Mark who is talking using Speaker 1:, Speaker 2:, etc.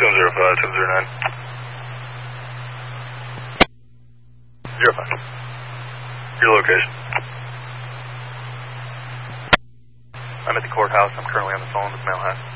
Speaker 1: 705, 709. 05. Your location.
Speaker 2: I'm at the courthouse. I'm currently on the phone with Malhat.